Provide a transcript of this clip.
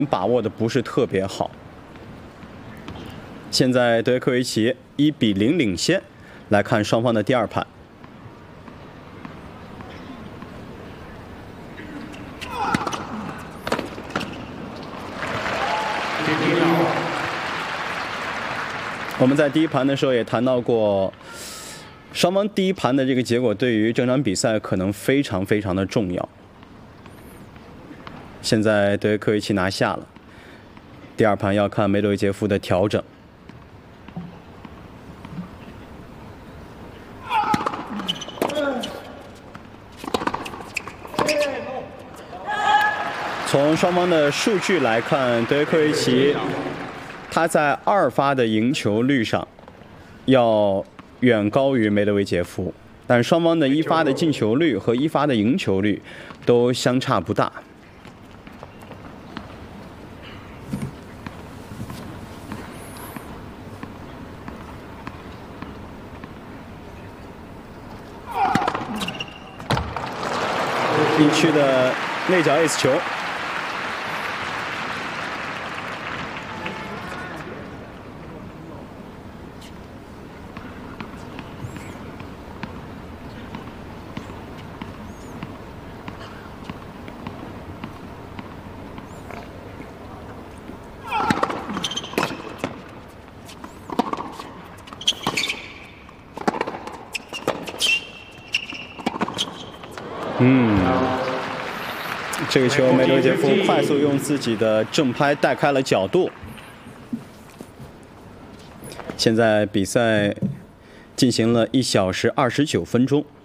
把握的不是特别好。现在德约科维奇1比0领先。来看双方的第二盘。我们在第一盘的时候也谈到过，双方第一盘的这个结果对于整场比赛可能非常非常的重要。现在德约科维奇拿下了，第二盘要看梅德韦杰夫的调整。从双方的数据来看，德约科维奇他在2发的赢球率上要远高于梅德韦杰夫，但双方的1发的进球率和1发的赢球率都相差不大。禁区的内角 S 球。这个球梅德韦杰夫快速用自己的正拍带开了角度。现在比赛进行了1小时29分钟。